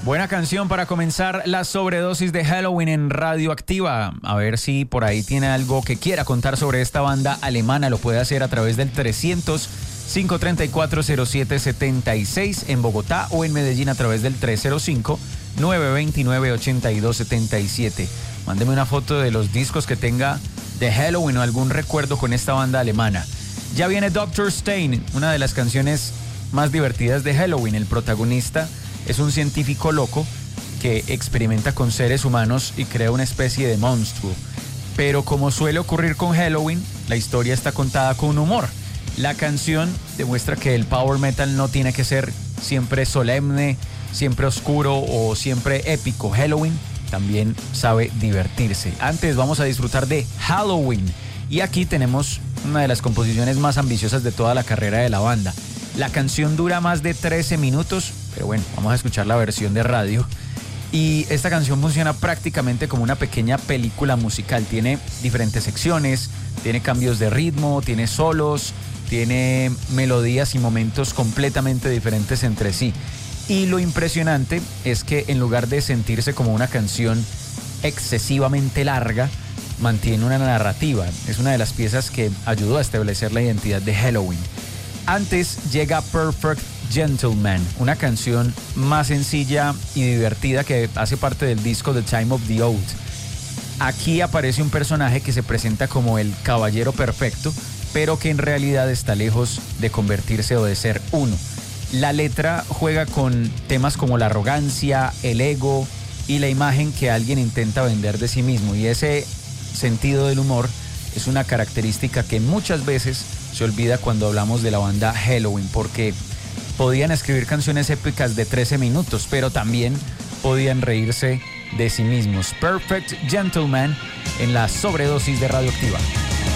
Buena canción para comenzar la sobredosis de Halloween en Radioactiva. A ver si por ahí tiene algo que quiera contar sobre esta banda alemana. Lo puede hacer a través del 300-534-0776 en Bogotá o en Medellín a través del 305-929-8277. Mándeme una foto de los discos que tenga de Halloween o algún recuerdo con esta banda alemana. Ya viene Dr. Stein, una de las canciones más divertidas de Halloween. El protagonista es un científico loco que experimenta con seres humanos y crea una especie de monstruo. Pero como suele ocurrir con Halloween, la historia está contada con humor. La canción demuestra que el power metal no tiene que ser siempre solemne, siempre oscuro o siempre épico. Halloween también sabe divertirse. Antes vamos a disfrutar de Halloween. Y aquí tenemos una de las composiciones más ambiciosas de toda la carrera de la banda. La canción dura más de 13 minutos, pero bueno, vamos a escuchar la versión de radio. Y esta canción funciona prácticamente como una pequeña película musical. Tiene diferentes secciones, tiene cambios de ritmo, tiene solos, tiene melodías y momentos completamente diferentes entre sí. Y lo impresionante es que en lugar de sentirse como una canción excesivamente larga, mantiene una narrativa. Es una de las piezas que ayudó a establecer la identidad de Halloween. Antes llega Perfect Gentleman, una canción más sencilla y divertida que hace parte del disco The Time of the Oath. Aquí aparece un personaje que se presenta como el caballero perfecto, pero que en realidad está lejos de convertirse o de ser uno. La letra juega con temas como la arrogancia, el ego y la imagen que alguien intenta vender de sí mismo. Y ese sentido del humor es una característica que muchas veces se olvida cuando hablamos de la banda Halloween, porque podían escribir canciones épicas de 13 minutos, pero también podían reírse de sí mismos. Perfect Gentleman en la sobredosis de Radioactiva.